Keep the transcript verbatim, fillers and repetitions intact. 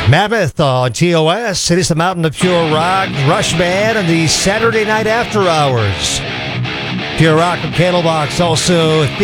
Mammoth on T O S. It is the Mountain of Pure Rock Rush Band and the Saturday Night After Hours. Pure Rock from Candlebox also